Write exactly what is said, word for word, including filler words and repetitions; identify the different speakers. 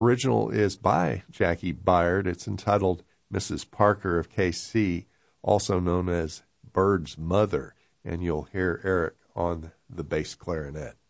Speaker 1: Original is by Jackie Byard. It's entitled Missus Parker of K C, also known as Bird's Mother, and you'll hear Eric on the bass clarinet.